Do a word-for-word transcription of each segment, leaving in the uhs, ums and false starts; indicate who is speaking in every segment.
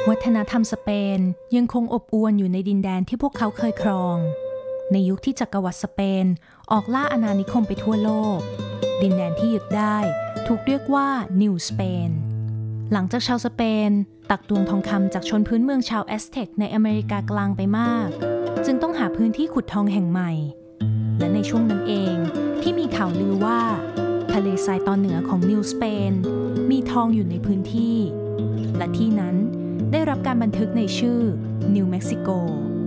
Speaker 1: วัฒนธรรมสเปนยังคงอบอวลอยู่ในดินแดนที่พวกเขาเคยครองในยุคที่จักรวรรดิสเปนออกล่าอาณานิคมไปทั่วโลกดินแดนที่ยึดได้ถูกเรียกว่านิวสเปนหลังจากชาวสเปนตักตวงทองคำจากชนพื้นเมืองชาวแอสเท็กในอเมริกากลางไปมากจึงต้องหาพื้นที่ขุดทองแห่งใหม่และในช่วงนั้นเองที่มีข่าวลือว่าทะเลทรายตอนเหนือของนิวสเปนมีทองอยู่ในพื้นที่และที่นั้นได้รับการบันทึกในชื่อนิวเม็กซิโก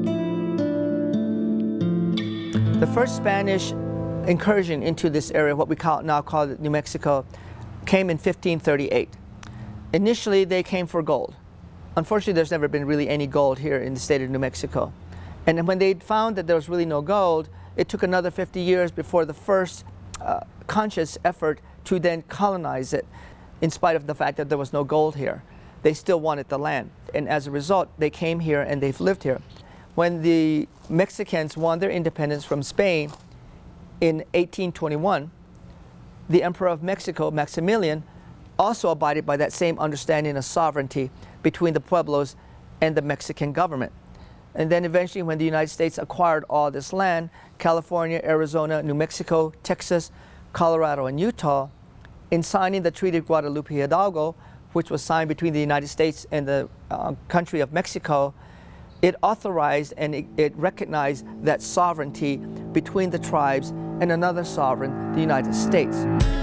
Speaker 2: The first Spanish incursion into this area, what we call, now call it New Mexico, came in fifteen thirty-eight. Initially, they came for gold. Unfortunately, there's never been really any gold here in the state of New Mexico. And when they found that there was really no gold, it took another fifty years before the first uh, conscious effort to then colonize it, in spite of the fact that there was no gold here. They still wanted the land. And as a result, they came here and they've lived here. When the Mexicans won their independence from Spain in eighteen twenty-one, the Emperor of Mexico, Maximilian, also abided by that same understanding of sovereignty between the pueblos and the Mexican government. And then eventually when the United States acquired all this land, California, Arizona, New Mexico, Texas, Colorado, and Utah, in signing the Treaty of Guadalupe Hidalgo, which was signed between the United States and the uh, country of Mexico, it authorized and it, it recognized that sovereignty between the tribes and another sovereign, the United States.